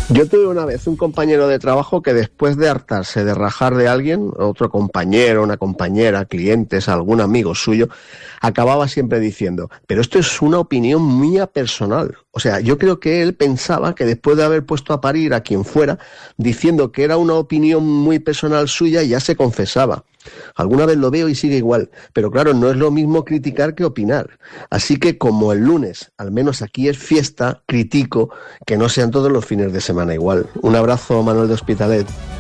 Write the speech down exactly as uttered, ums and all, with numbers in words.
Yo tuve una vez un compañero de trabajo que después de hartarse de rajar de alguien, otro compañero, una compañera, clientes, algún amigo suyo, acababa siempre diciendo, pero esto es una opinión mía personal. O sea, yo creo que él pensaba que después de haber puesto a parir a quien fuera, diciendo que era una opinión muy personal suya, ya se confesaba. Alguna vez lo veo y sigue igual, pero claro, no es lo mismo criticar que opinar. Así que como el lunes, al menos aquí es fiesta, critico que no sean todos los fines de semana igual. Un abrazo, Manuel de Hospitalet.